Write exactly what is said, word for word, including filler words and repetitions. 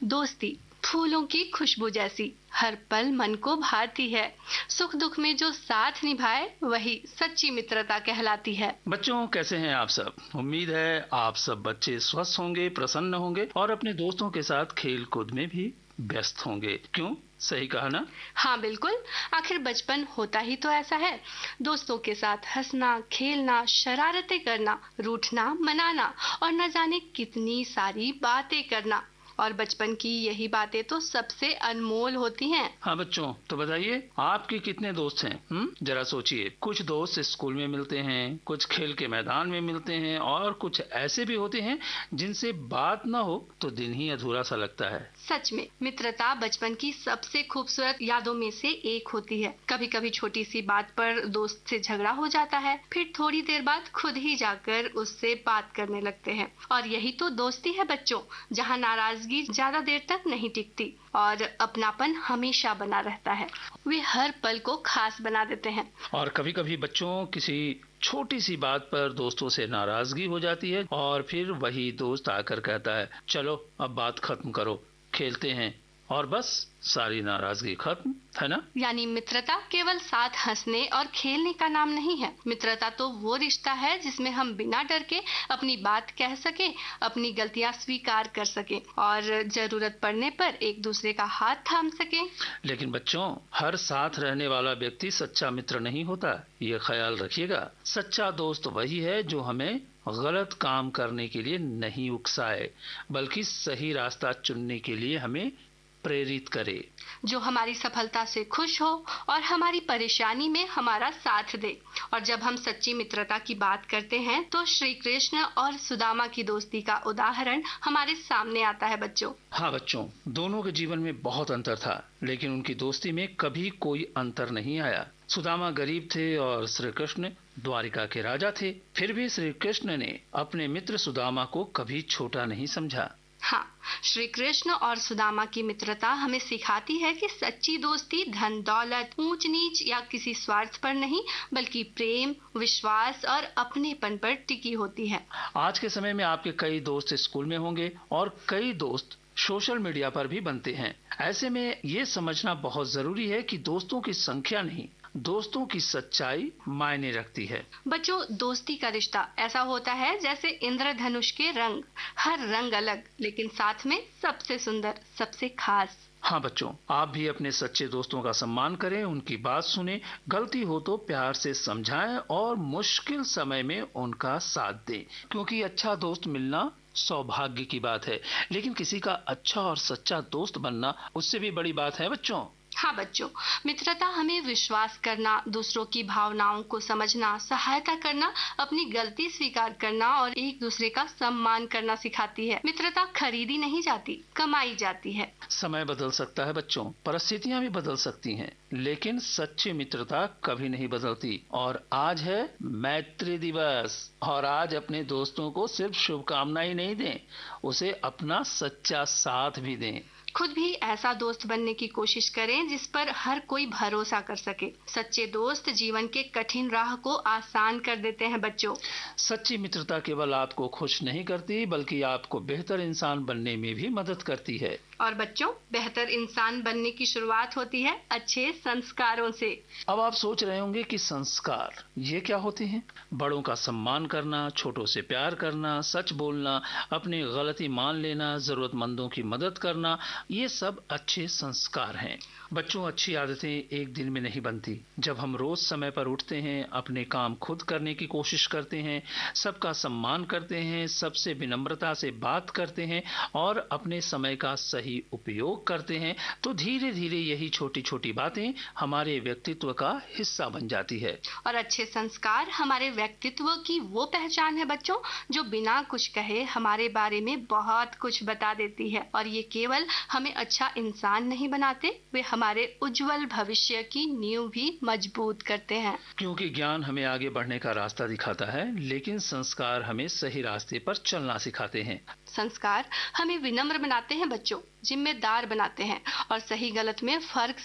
दोस्ती फूलों की खुशबू जैसी हर पल मन को भाती है। सुख दुख में जो साथ निभाए वही सच्ची मित्रता कहलाती है। बच्चों, कैसे हैं आप सब? उम्मीद है आप सब बच्चे स्वस्थ होंगे, प्रसन्न होंगे और अपने दोस्तों के साथ खेल कूद में भी व्यस्त होंगे। क्यों? सही कहा ना? हाँ बिल्कुल, आखिर बचपन होता ही तो ऐसा है। दोस्तों के साथ हंसना, खेलना, शरारतें करना, रूठना, मनाना और न जाने कितनी सारी बातें करना। और बचपन की यही बातें तो सबसे अनमोल होती हैं। हाँ बच्चों, तो बताइए आपके कितने दोस्त हैं? हम्म जरा सोचिए। कुछ दोस्त स्कूल में मिलते हैं, कुछ खेल के मैदान में मिलते हैं और कुछ ऐसे भी होते हैं जिनसे बात न हो तो दिन ही अधूरा सा लगता है। सच में मित्रता बचपन की सबसे खूबसूरत यादों में से एक होती है। कभी कभी छोटी सी बात पर दोस्त से झगड़ा हो जाता है, फिर थोड़ी देर बाद खुद ही जाकर उससे बात करने लगते हैं। और यही तो दोस्ती है बच्चों, जहाँ नाराजगी ज्यादा देर तक नहीं टिकती और अपनापन हमेशा बना रहता है। वे हर पल को खास बना देते हैं। और कभी कभी बच्चों किसी छोटी सी बात पर दोस्तों से नाराजगी हो जाती है और फिर वही दोस्त आकर कहता है, चलो अब बात खत्म करो, खेलते हैं, और बस सारी नाराजगी खत्म, है ना? यानी मित्रता केवल साथ हंसने और खेलने का नाम नहीं है। मित्रता तो वो रिश्ता है जिसमें हम बिना डर के अपनी बात कह सके, अपनी गलतियां स्वीकार कर सके और जरूरत पड़ने पर एक दूसरे का हाथ थाम सके। लेकिन बच्चों, हर साथ रहने वाला व्यक्ति सच्चा मित्र नहीं होता, ये ख्याल रखिएगा। सच्चा दोस्त वही है जो हमें गलत काम करने के लिए नहीं उकसाए, बल्कि सही रास्ता चुनने के लिए हमें प्रेरित करे, जो हमारी सफलता से खुश हो और हमारी परेशानी में हमारा साथ दे। और जब हम सच्ची मित्रता की बात करते हैं तो श्री कृष्ण और सुदामा की दोस्ती का उदाहरण हमारे सामने आता है बच्चों। हाँ बच्चों, दोनों के जीवन में बहुत अंतर था, लेकिन उनकी दोस्ती में कभी कोई अंतर नहीं आया। सुदामा गरीब थे और श्री कृष्ण द्वारिका के राजा थे। फिर भी श्री कृष्ण ने अपने मित्र सुदामा को कभी छोटा नहीं समझा। हाँ, श्री कृष्ण और सुदामा की मित्रता हमें सिखाती है कि सच्ची दोस्ती धन दौलत, ऊंच नीच या किसी स्वार्थ पर नहीं, बल्कि प्रेम, विश्वास और अपनेपन पर टिकी होती है। आज के समय में आपके कई दोस्त स्कूल में होंगे और कई दोस्त सोशल मीडिया पर भी बनते हैं। ऐसे में ये समझना बहुत जरूरी है कि दोस्तों की संख्या नहीं, दोस्तों की सच्चाई मायने रखती है। बच्चों, दोस्ती का रिश्ता ऐसा होता है जैसे इंद्रधनुष के रंग, हर रंग अलग लेकिन साथ में सबसे सुंदर, सबसे खास। हाँ बच्चों, आप भी अपने सच्चे दोस्तों का सम्मान करें, उनकी बात सुने, गलती हो तो प्यार से समझाएं और मुश्किल समय में उनका साथ दें, क्योंकि अच्छा दोस्त मिलना सौभाग्य की बात है, लेकिन किसी का अच्छा और सच्चा दोस्त बनना उससे भी बड़ी बात है बच्चों। हाँ बच्चों, मित्रता हमें विश्वास करना, दूसरों की भावनाओं को समझना, सहायता करना, अपनी गलती स्वीकार करना और एक दूसरे का सम्मान करना सिखाती है। मित्रता खरीदी नहीं जाती, कमाई जाती है। समय बदल सकता है बच्चों, परिस्थितियां भी बदल सकती हैं, लेकिन सच्ची मित्रता कभी नहीं बदलती। और आज है मैत्री दिवस, और आज अपने दोस्तों को सिर्फ शुभकामनाएं नहीं दें, उसे अपना सच्चा साथ भी दें। खुद भी ऐसा दोस्त बनने की कोशिश करें जिस पर हर कोई भरोसा कर सके। सच्चे दोस्त जीवन के कठिन राह को आसान कर देते हैं बच्चों। सच्ची मित्रता केवल आपको खुश नहीं करती, बल्कि आपको बेहतर इंसान बनने में भी मदद करती है। और बच्चों, बेहतर इंसान बनने की शुरुआत होती है अच्छे संस्कारों से। अब आप सोच रहे होंगे कि संस्कार ये क्या होते हैं? बड़ों का सम्मान करना, छोटों से प्यार करना, सच बोलना, अपनी गलती मान लेना, जरूरतमंदों की मदद करना, ये सब अच्छे संस्कार हैं। बच्चों, अच्छी आदतें एक दिन में नहीं बनती। जब हम रोज समय पर उठते हैं, अपने काम खुद करने की कोशिश करते हैं, सबका सम्मान करते हैं, सबसे विनम्रता से बात करते हैं और अपने समय का सही उपयोग करते हैं, तो धीरे धीरे यही छोटी छोटी बातें हमारे व्यक्तित्व का हिस्सा बन जाती है। और अच्छे संस्कार हमारे व्यक्तित्व की वो पहचान है बच्चों, जो बिना कुछ कहे हमारे बारे में बहुत कुछ बता देती है। और ये केवल हमें अच्छा इंसान नहीं बनाते, वे हमारे उज्जवल भविष्य की नींव भी मजबूत करते हैं। क्योंकि ज्ञान हमें आगे बढ़ने का रास्ता दिखाता है, लेकिन संस्कार हमें सही रास्ते पर चलना सिखाते हैं। संस्कार हमें विनम्र बनाते हैं बच्चों, जिम्मेदार बनाते हैं और सही गलत में फर्क